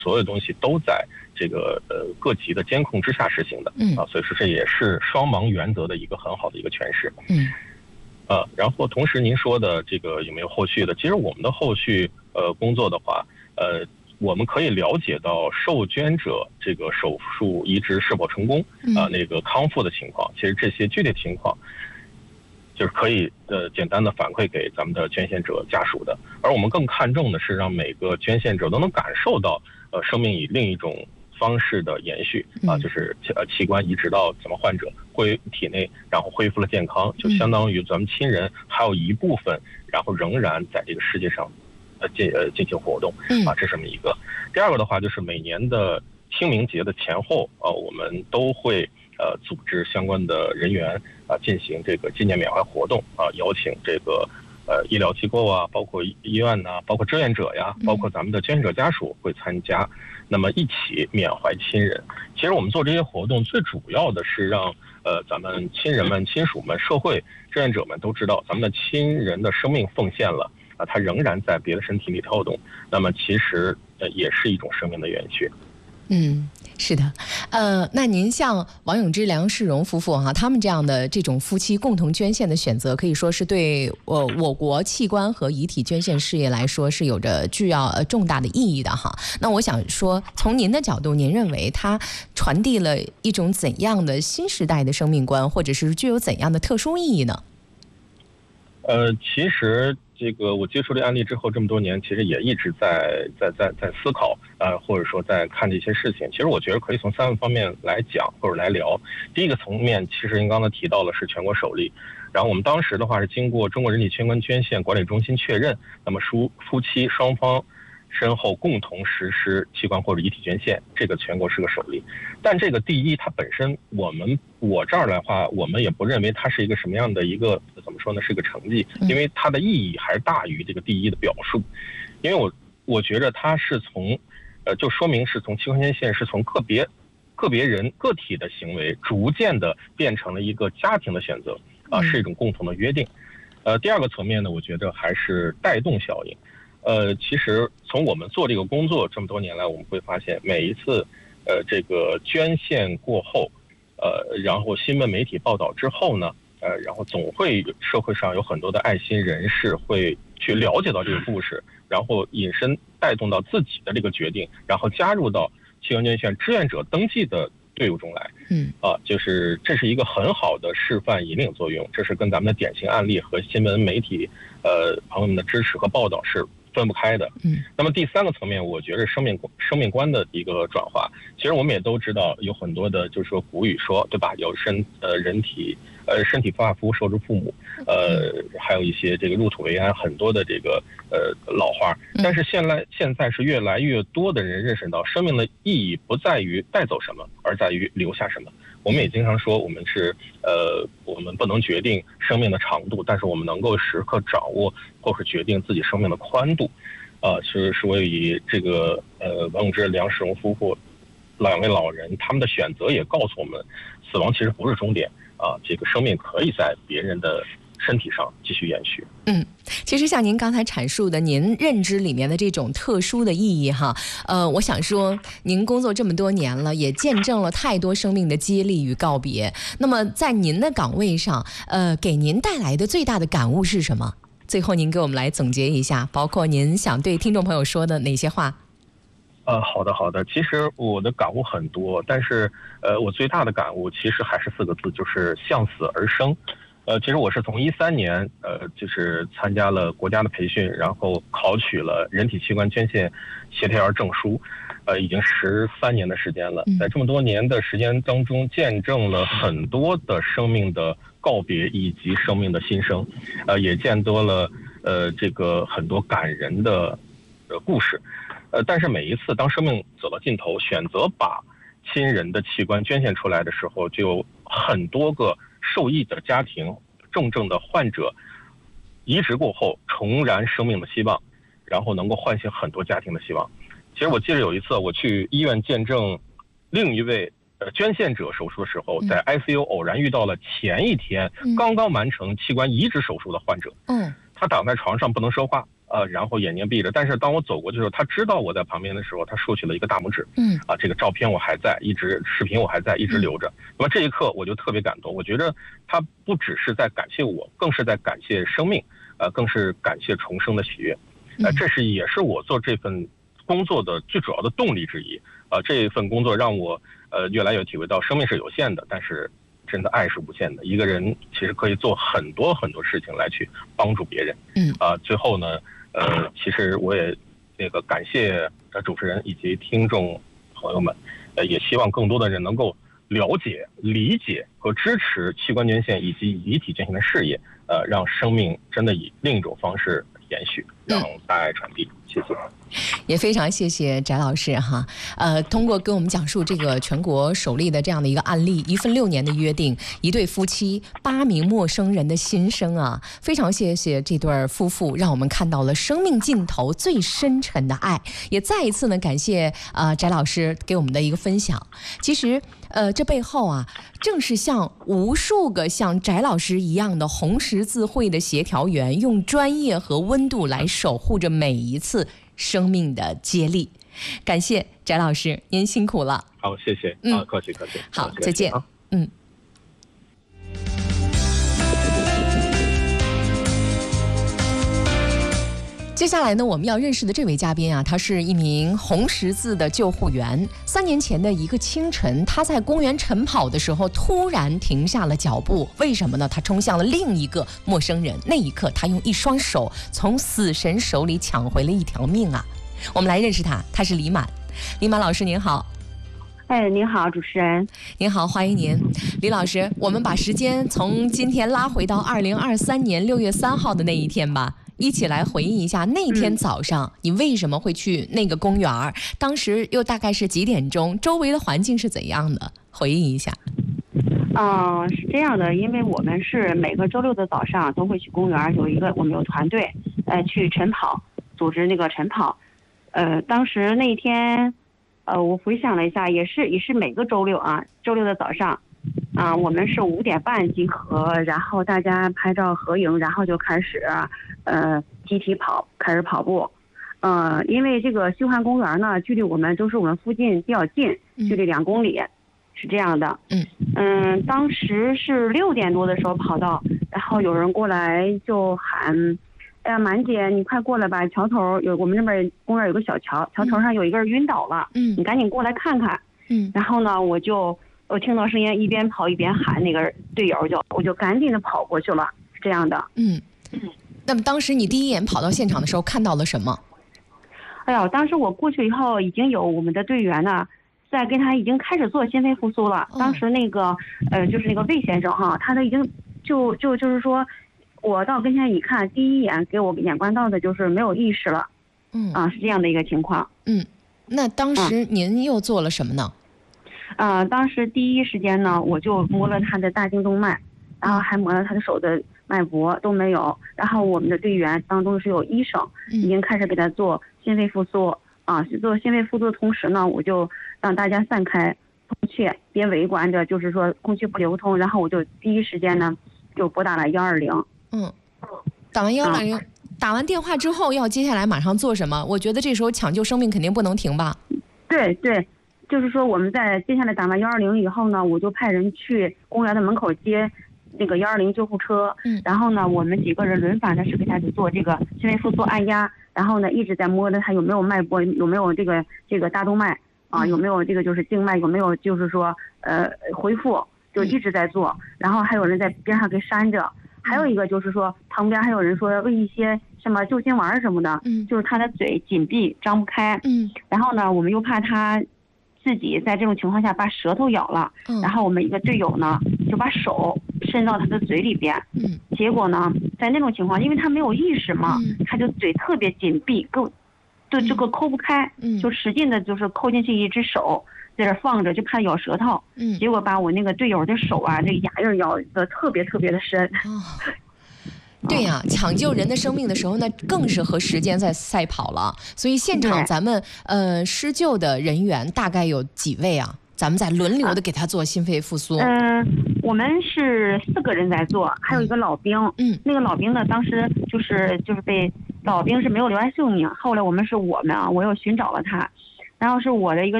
所有东西都在这个各级的监控之下实行的所以说这也是双盲原则的一个很好的一个诠释。然后同时您说的这个有没有后续的？其实我们的后续工作的话，我们可以了解到受捐者这个手术移植是否成功那个康复的情况。其实这些具体情况就是可以简单的反馈给咱们的捐献者家属的。而我们更看重的是让每个捐献者都能感受到生命以另一种方式的延续就是器官移植到咱们患者体内，然后恢复了健康，就相当于咱们亲人还有一部分然后仍然在这个世界上进行活动这是这么一个。第二个的话就是每年的清明节的前后我们都会组织相关的人员进行这个纪念缅怀活动邀请这个医疗机构包括医院包括志愿者包括咱们的捐献者家属会参加，那么一起缅怀亲人。其实我们做这些活动最主要的是让咱们亲人们、亲属们、社会志愿者们都知道咱们的亲人的生命奉献了他仍然在别的身体里跳动，那么其实也是一种生命的延续。 是的，那您像王永之、梁世荣夫妇他们这样的这种夫妻共同捐献的选择，可以说是对我国器官和遗体捐献事业来说是有着具要重大的意义的那我想说，从您的角度，您认为它传递了一种怎样的新时代的生命观，或者是具有怎样的特殊意义呢？ 其实这个我接触这案例之后这么多年，其实也一直在思考或者说在看这些事情。其实我觉得可以从3个方面来讲或者来聊。第一个层面，其实您刚才提到了是全国首例，然后我们当时的话是经过中国人体器官捐献管理中心确认，那么夫妻双方身后共同实施器官或者遗体捐献，这个全国是个首例。但这个第一它本身我这儿的话，我们也不认为它是一个什么样的一个怎么说呢，是个成绩，因为它的意义还是大于这个第一的表述。因为我觉得它是从就说明是从器官捐献是从个别人个体的行为逐渐的变成了一个家庭的选择是一种共同的约定。第二个层面呢，我觉得还是带动效应。其实从我们做这个工作这么多年来，我们会发现每一次这个捐献过后然后新闻媒体报道之后呢然后总会社会上有很多的爱心人士会去了解到这个故事，然后引申带动到自己的这个决定，然后加入到器官捐献志愿者登记的队伍中来。就是这是一个很好的示范引领作用，这是跟咱们的典型案例和新闻媒体朋友们的支持和报道是分不开的。那么第3个层面，我觉得生命观的一个转化。其实我们也都知道有很多的就是说古语说，对吧？有身体发发肤受之父母，还有一些这个入土为安，很多的这个老话。但是现在是越来越多的人认识到，生命的意义不在于带走什么，而在于留下什么。我们也经常说，我们不能决定生命的长度，但是我们能够时刻掌握或是决定自己生命的宽度。是我以这个王永之、梁世荣夫妇2位老人他们的选择也告诉我们，死亡其实不是终点这个生命可以在别人的身体上继续延续。 其实像您刚才阐述的，您认知里面的这种特殊的意义我想说，您工作这么多年了，也见证了太多生命的接力与告别。那么在您的岗位上，给您带来的最大的感悟是什么？最后您给我们来总结一下，包括您想对听众朋友说的哪些话？ 好的。其实我的感悟很多，但是我最大的感悟其实还是4个字，就是向死而生。其实我是从13年就是参加了国家的培训，然后考取了人体器官捐献协调员证书，已经13年的时间了。在这么多年的时间当中，见证了很多的生命的告别以及生命的新生，也见多了这个很多感人的故事。但是每一次当生命走到尽头，选择把亲人的器官捐献出来的时候，就有很多个受益的家庭、重症的患者移植过后重燃生命的希望，然后能够唤醒很多家庭的希望。其实我记得有一次我去医院见证另一位捐献者手术的时候，在 ICU 偶然遇到了前一天刚刚完成器官移植手术的患者。他躺在床上不能说话然后眼睛闭着。但是当我走过去的时候，他知道我在旁边的时候，他竖起了一个大拇指。这个照片我还在，视频我还在，一直留着。那么这一刻我就特别感动，我觉得他不只是在感谢我，更是在感谢生命，更是感谢重生的喜悦。这也是我做这份工作的最主要的动力之一。这份工作让我越来越体会到生命是有限的，但是真的爱是无限的。一个人其实可以做很多很多事情来去帮助别人。最后呢，其实我也感谢主持人以及听众朋友们，也希望更多的人能够了解、理解和支持器官捐献以及遗体捐献的事业，让生命真的以另一种方式延续，让大爱传递。谢谢。 也非常谢谢翟老师哈，通过跟我们讲述这个全国首例的这样的一个案例，一份6年的约定，一对夫妻8名陌生人的心声啊，非常谢谢这对夫妇，让我们看到了生命尽头最深沉的爱，也再一次呢感谢翟老师给我们的一个分享。其实这背后啊，正是像无数个像翟老师一样的红十字会的协调员，用专业和温度来守护着每一次生命的接力。感谢翟老师，您辛苦了。 好，谢谢。客气。 好，再见。接下来呢，我们要认识的这位嘉宾啊，他是一名红十字的救护员。3年前的一个清晨，他在公园晨跑的时候突然停下了脚步，为什么呢？他冲向了另一个陌生人，那一刻他用一双手从死神手里抢回了一条命啊！我们来认识他，他是李满。李满老师您好。 您好，主持人。 您好，欢迎您。李老师，我们把时间从今天拉回到2023年6月3号的那一天吧，一起来回忆一下那天早上你为什么会去那个公园，当时又大概是几点钟，周围的环境是怎样的，回忆一下。 是这样的，因为我们是每个周六的早上都会去公园，我们有团队去晨跑，组织那个晨跑。当时那天我回想了一下，也是每个周六的早上我们是5点半集合，然后大家拍照合影，然后就开始集体开始跑步。因为这个西环公园呢，距离我们附近比较近，距离2公里，是这样的。当时是6点多的时候跑到，然后有人过来就喊：“哎呀，满姐，你快过来吧！桥头我们那边公园有个小桥，桥头上有一个人晕倒了，你赶紧过来看看。”然后呢，我听到声音，一边跑一边喊那个队友，我就赶紧的跑过去了，是这样的。 那么当时你第一眼跑到现场的时候看到了什么？ 哎呀，当时我过去以后，已经有我们的队员呢，在跟他已经开始做心肺复苏了。当时那个就是那个魏先生哈，他都已经就是说，我到跟前一看，第一眼给我眼观到的就是没有意识了。是这样的一个情况。 那当时您又做了什么呢？ 当时第一时间呢，我就摸了他的大颈动脉，然后还摸了他的手的脉搏，都没有。然后我们的队员当中是有医生，已经开始给他做心肺复苏。做心肺复苏的同时呢，我就让大家散开空气，别围观着，就是说空气不流通。然后我就第一时间呢，就拨打了120。 打完120，打完电话之后要接下来马上做什么？我觉得这时候抢救生命肯定不能停吧？ 对，就是说我们在接下来打完120以后呢，我就派人去公园的门口接那个120救护车。然后呢，我们几个人轮番的是给他做这个心肺复苏按压，然后呢一直在摸着他有没有脉搏，有没有这个大动脉有没有这个就是静脉，有没有就是说恢复，就一直在做。然后还有人在边上给扇着，还有一个就是说旁边还有人说喂一些什么救心丸什么的，就是他的嘴紧闭张不开。然后呢，我们又怕他自己在这种情况下把舌头咬了，然后我们一个队友呢就把手伸到他的嘴里边。结果呢，在那种情况，因为他没有意识嘛，他就嘴特别紧闭，对这个抠不开，就使劲的就是抠进去一只手在这放着，就怕咬舌头。结果把我那个队友的手这牙印咬的特别特别的深。 对呀，抢救人的生命的时候，那更是和时间在赛跑了。所以现场咱们施救的人员大概有几位啊？咱们在轮流的给他做心肺复苏。 我们是4个人在做，还有一个老兵。那个老兵呢，当时就是被老兵是没有留下姓名。后来我们啊，我又寻找了他，然后是我的一个